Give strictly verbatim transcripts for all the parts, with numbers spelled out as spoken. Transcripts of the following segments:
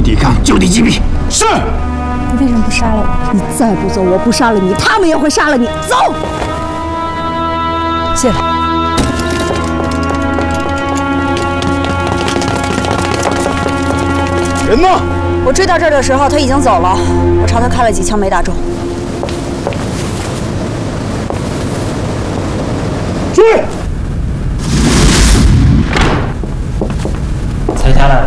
抵抗，就地击毙。是。 你为什么不杀了我？ 你再不走，我不杀了你，他们也会杀了你。走。 谢了。 人呢？ 我追到这儿的时候，他已经走了。我朝他开了几枪，没打中。 追！ 才下来了。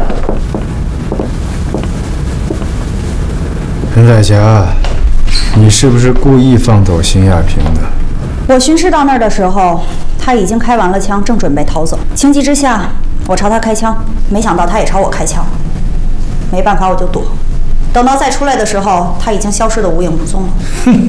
陈彩霞，你是不是故意放走辛亚平的？ 我巡视到那儿的时候，他已经开完了枪，正准备逃走。情急之下，我朝他开枪，没想到他也朝我开枪。没办法，我就躲。等到再出来的时候，他已经消失得无影无踪了。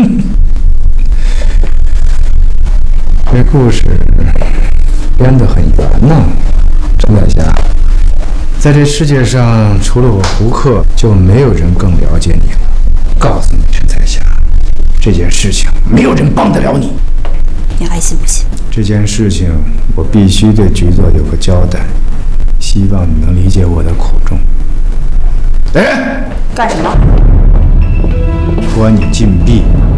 这故事编得很圆呢，陈彩霞。在这世界上，除了我胡克，就没有人更了解你了。告诉你，陈彩霞，这件事情没有人帮得了你。 你爱信不信？ 这件事情我必须对局座有个交代，希望你能理解我的苦衷。来人！ 干什么？ 拖你禁闭。